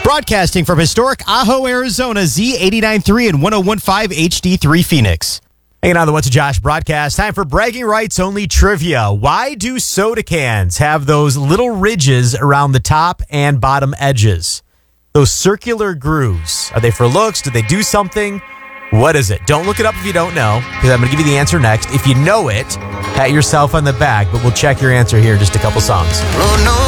Broadcasting from historic Ajo, Arizona, Z89.3 and 101.5 HD3 Phoenix. Hanging on the What's a Josh broadcast. Time for bragging rights only trivia. Why do soda cans have those little ridges around the top and bottom edges? Those circular grooves. Are they for looks? Do they do something? What is it? Don't look it up if you don't know, because I'm going to give you the answer next. If you know it, pat yourself on the back, but we'll check your answer here in just a couple songs. Oh, no.